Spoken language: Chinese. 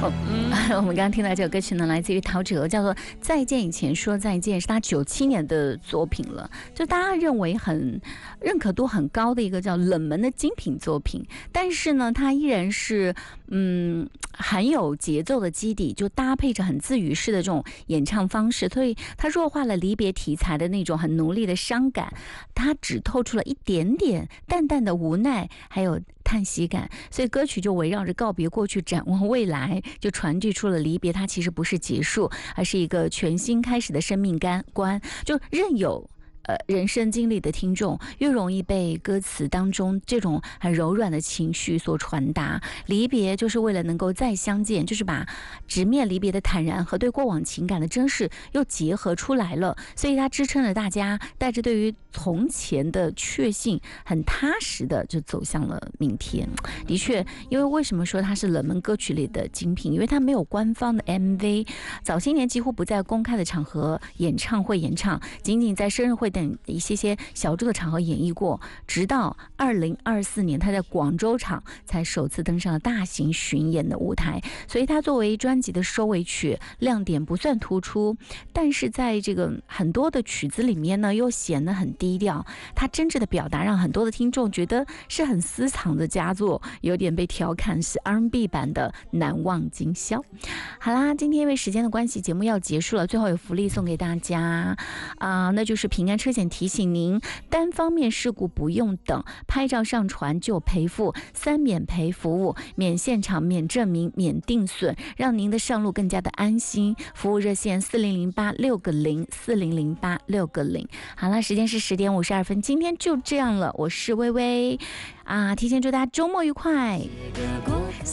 我们刚刚听到这首歌曲呢，来自于陶喆，叫做《再见以前说再见》，是他97年的作品了，就大家认为很认可度很高的一个叫冷门的精品作品，但是呢，它依然是很有节奏的基底，就搭配着很自语式的这种演唱方式，所以它弱化了离别题材的那种很浓烈的伤感，它只透出了一点点淡淡的无奈，还有叹息感，所以歌曲就围绕着告别过去，展望未来，就传递出了离别它其实不是结束，而是一个全新开始的生命观，就任有人生经历的听众越容易被歌词当中这种很柔软的情绪所传达。离别就是为了能够再相见，就是把直面离别的坦然和对过往情感的珍视又结合出来了，所以它支撑了大家带着对于从前的确信，很踏实的就走向了明天。的确，因为为什么说它是冷门歌曲里的精品，因为它没有官方的 MV， 早些年几乎不在公开的场合演唱会演唱，仅仅在生日会等一些小众的场合演绎过，直到2024年他在广州场才首次登上了大型巡演的舞台，所以他作为专辑的收尾曲，亮点不算突出，但是在这个很多的曲子里面呢，又显得很低调，他真挚的表达让很多的听众觉得是很私藏的佳作，有点被调侃是 R&B 版的难忘今宵。好啦，今天因为时间的关系，节目要结束了，最后有福利送给大家那就是平安车险提醒您，单方面事故不用等，拍照上传就赔付，3免赔服务，免现场、免证明、免定损，让您的上路更加的安心。服务热线4008-640，4008-640。好了，时间是10点52分，今天就这样了，我是薇薇提前祝大家周末愉快。